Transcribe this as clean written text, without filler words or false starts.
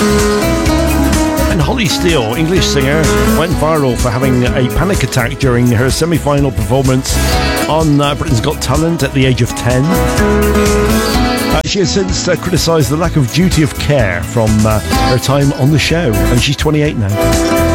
And Holly Steele, English singer, went viral for having a panic attack during her semi-final performance on Britain's Got Talent at the age of 10. She has since criticised the lack of duty of care from her time on the show, and she's 28 now.